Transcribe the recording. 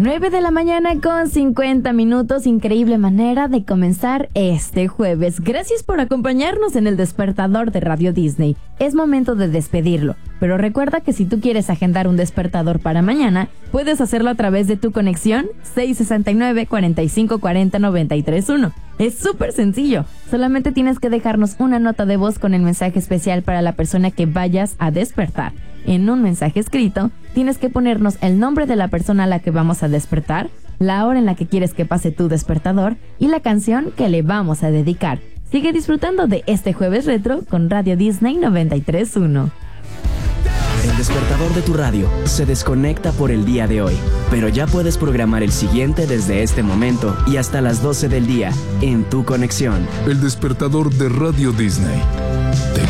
9 de la mañana con 50 minutos, increíble manera de comenzar este jueves. Gracias por acompañarnos en el despertador de Radio Disney. Es momento de despedirlo, pero recuerda que si tú quieres agendar un despertador para mañana, puedes hacerlo a través de tu conexión 669-4540-931. Es súper sencillo, solamente tienes que dejarnos una nota de voz con el mensaje especial para la persona que vayas a despertar. En un mensaje escrito, tienes que ponernos el nombre de la persona a la que vamos a despertar, la hora en la que quieres que pase tu despertador y la canción que le vamos a dedicar. Sigue disfrutando de este jueves retro con Radio Disney 93.1. El despertador de tu radio se desconecta por el día de hoy, pero ya puedes programar el siguiente desde este momento y hasta las 12 del día en tu conexión. El despertador de Radio Disney. Te